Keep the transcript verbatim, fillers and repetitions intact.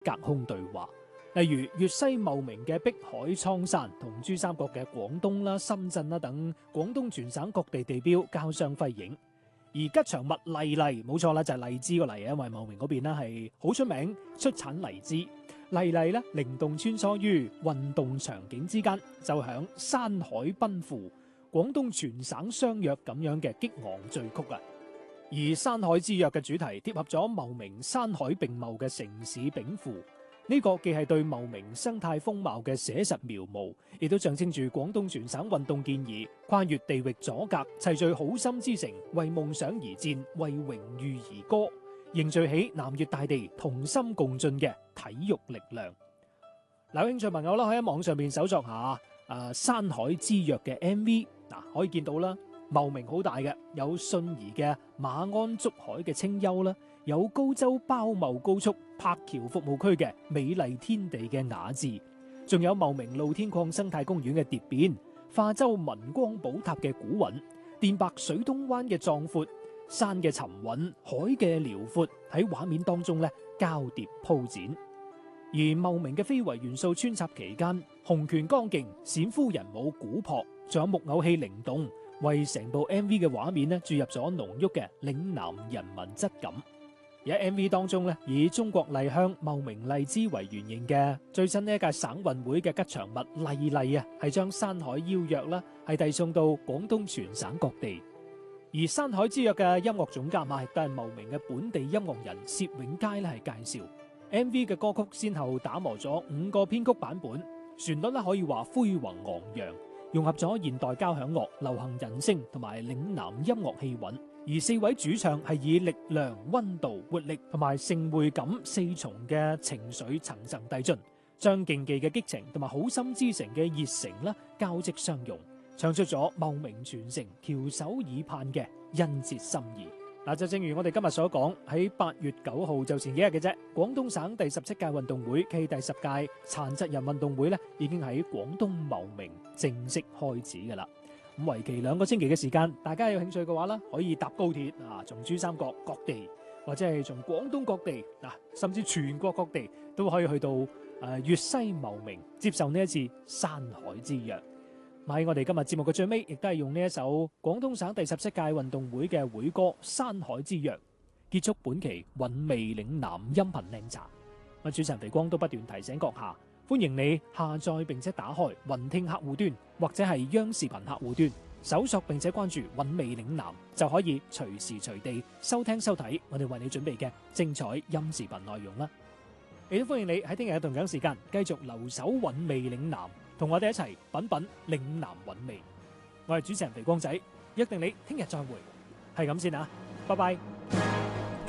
隔空對話。例如粵西茂名嘅碧海蒼山同珠三角嘅廣東啦、深圳啦等廣東全省各地地標交相輝映。而吉祥物荔荔，冇錯啦，就係荔枝個荔，因為茂名嗰邊呢係好出名出產荔枝。荔荔呢靈動穿梭於運動場景之間，就響山海奔赴、廣東全省相約咁樣嘅激昂序曲啊！而山海之約嘅主題貼合咗茂名山海並茂嘅城市稟賦。呢個既係對茂名生態風貌嘅寫實描摹，亦都象徵住廣東全省運動健兒跨越地域阻隔，齊聚好心之城，為夢想而戰，為榮譽而歌，凝聚起南粵大地同心共進嘅體育力量。有興趣朋友啦，可以喺網上面搜索下誒山海之約嘅 M V， 嗱可以見到啦，茂名好大嘅，有信宜嘅馬鞍竹海嘅清幽啦。有高州包茂高速柏橋服務區嘅美麗天地嘅雅致，仲有茂名露天礦生態公園嘅蝶變，化州文光寶塔嘅古韻，電白水東灣嘅壯闊，山嘅沉穩，海嘅遼闊，喺畫面當中咧交疊鋪展。而茂名嘅非遺元素穿插期間，洪拳剛勁，冼夫人舞古樸，仲有木偶戲靈動，為成部 M V 嘅畫面咧注入咗濃郁嘅嶺南人民質感。而喺 M V 當中咧，以中國麗鄉茂名荔枝為原型嘅最新呢一屆省運會嘅吉祥物荔荔啊，係將山海邀約啦，係遞送到廣東全省各地。而山海之約嘅音樂總監啊，亦都係茂名嘅本地音樂人薛永佳咧係介紹 M V 嘅歌曲，先後打磨咗五個編曲版本，旋律咧可以話恢宏昂揚，融合咗現代交響樂、流行人聲同埋嶺南音樂氣韻。而四位主唱係以力量、溫度、活力同埋盛會感四重嘅情緒層層遞進，將競技嘅激情同埋好心之城嘅熱誠啦交織相融，唱出咗茂名傳承翹首以盼嘅殷切心意。嗱，就正如我哋今日所講，喺八月九號就前幾日嘅啫，廣東省第十七屆運動會暨第十屆殘疾人運動會咧，已經喺廣東茂名正式開始噶啦。咁為期兩個星期嘅時間，大家有興趣嘅話啦，可以搭高鐵啊，從珠三角各地或者係從廣東各地嗱，甚至全國各地都可以去到誒粵西茂名接受呢一次山海之約。喺我哋今日節目嘅最尾，亦都係用呢一首廣東省第十七屆運動會嘅會歌《山海之約》結束本期韻味嶺南音頻靚茶。我主持人肥光都不斷提醒閣下，歡迎你下載並且打開雲聽客戶端或者係央視頻客戶端，搜索並且關注韻味嶺南，就可以隨時隨地收聽收睇我哋為你準備嘅精彩音視頻內容啦。亦都歡迎你喺聽日嘅同樣時間繼續留守韻味嶺南，同我哋一齊品品嶺南韻味。我係主持人肥光仔，約定你聽日再會，係咁先啊，拜拜。